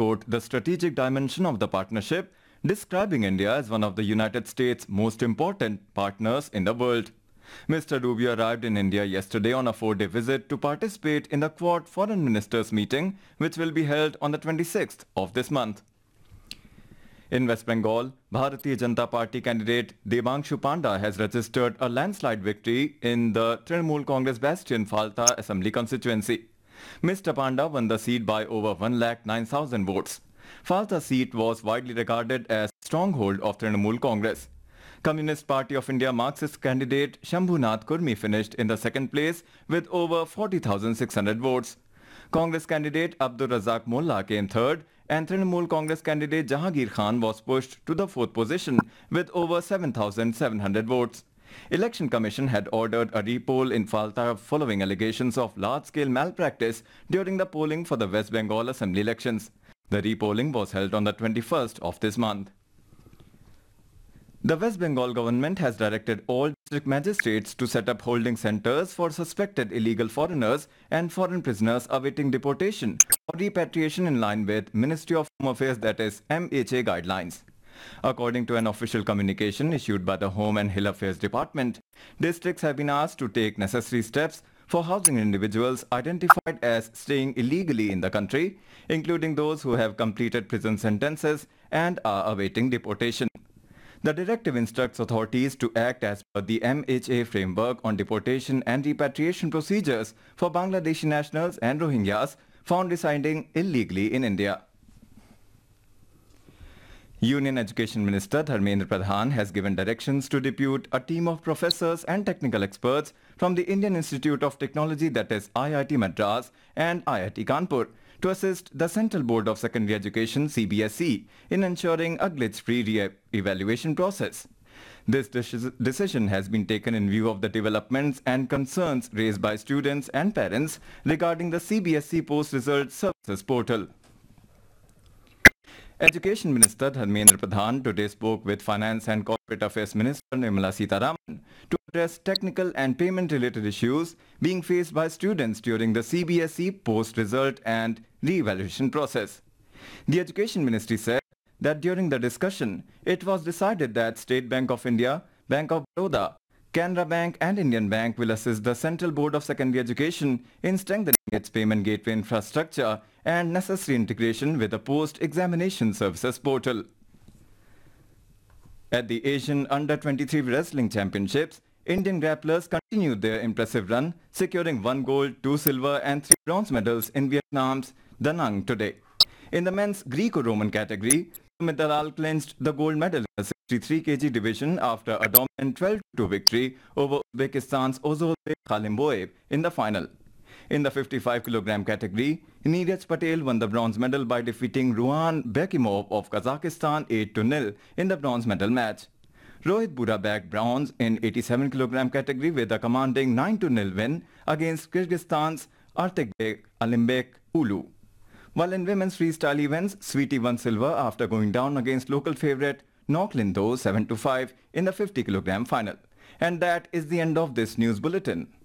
underscored the strategic dimension of the partnership, describing India as one of the United States' most important partners in the world. Mr. Rubio arrived in India yesterday on a 4-day visit to participate in the Quad Foreign Ministers meeting, which will be held on the 26th of this month. In West Bengal, Bharatiya Janata Party candidate Debangshu Panda has registered a landslide victory in the Trinamool Congress bastion Falta Assembly constituency. Mr. Panda won the seat by over 1,09,000 votes. Falta seat was widely regarded as stronghold of Trinamool Congress. Communist Party of India Marxist candidate Shambhunath Kurmi finished in the second place with over 40,600 votes. Congress candidate Abdur Razak Molla came third, and Trinamool Congress candidate Jahangir Khan was pushed to the fourth position with over 7,700 votes. Election Commission had ordered a repoll in Falta following allegations of large-scale malpractice during the polling for the West Bengal Assembly elections. The repolling was held on the 21st of this month. The West Bengal government has directed all district magistrates to set up holding centers for suspected illegal foreigners and foreign prisoners awaiting deportation or repatriation in line with Ministry of Home Affairs, that is MHA guidelines. According to an official communication issued by the Home and Hill Affairs Department, districts have been asked to take necessary steps for housing individuals identified as staying illegally in the country, including those who have completed prison sentences and are awaiting deportation. The directive instructs authorities to act as per the MHA framework on deportation and repatriation procedures for Bangladeshi nationals and Rohingyas found residing illegally in India. Union Education Minister Dharmendra Pradhan has given directions to depute a team of professors and technical experts from the Indian Institute of Technology, that is IIT Madras, and IIT Kanpur to assist the Central Board of Secondary Education CBSE in ensuring a glitch-free re-evaluation process. This decision has been taken in view of the developments and concerns raised by students and parents regarding the CBSE post-result services portal. Education Minister Dharmendra Pradhan today spoke with Finance and Corporate Affairs Minister Nirmala Sitharaman to address technical and payment-related issues being faced by students during the CBSE post-result and re-evaluation process. The Education Ministry said that during the discussion, it was decided that State Bank of India, Bank of Baroda, Canara Bank and Indian Bank will assist the Central Board of Secondary Education in strengthening its payment gateway infrastructure and necessary integration with the post-examination services portal. At the Asian Under-23 Wrestling Championships, Indian grapplers continued their impressive run, securing 1 gold, 2 silver and 3 bronze medals in Vietnam's Da Nang today. In the men's Greco-Roman category, Sumit Dalal clinched the gold medal in the 63 kg division after a dominant 12-2 victory over Uzbekistan's Ozolbek Khalimboev in the final. In the 55 kg category, Neeraj Patel won the bronze medal by defeating Ruan Bekimov of Kazakhstan 8-0 in the bronze medal match. Rohit Bura bagged bronze in 87 kg category with a commanding 9-0 win against Kyrgyzstan's Artekbek Alimbek Ulu. While in women's freestyle events, Sweetie won silver after going down against local favourite Nok Lindo 7-5 in the 50 kg final. And that is the end of this news bulletin.